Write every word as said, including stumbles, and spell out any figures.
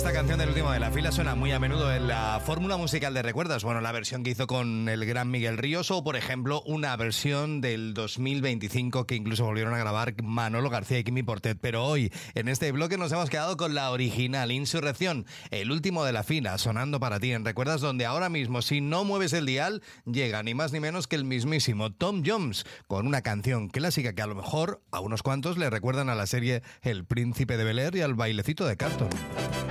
esta canción del último de la fila suena muy a menudo en la fórmula musical de Recuerdas. Bueno, la versión que hizo con el gran Miguel Ríos o, por ejemplo, una versión del dos mil veinticinco que incluso volvieron a grabar Manolo García y Quimi Portet. Pero hoy, en este bloque, nos hemos quedado con la original, Insurrección, el último de la fila, sonando para ti en Recuerdas, donde ahora mismo, si no mueves el dial, llega ni más ni menos que el mismísimo Tom Jones con una canción clásica que a lo mejor a unos cuantos le recuerdan a la serie El Príncipe de Bel-Air y al bailecito de Carlton.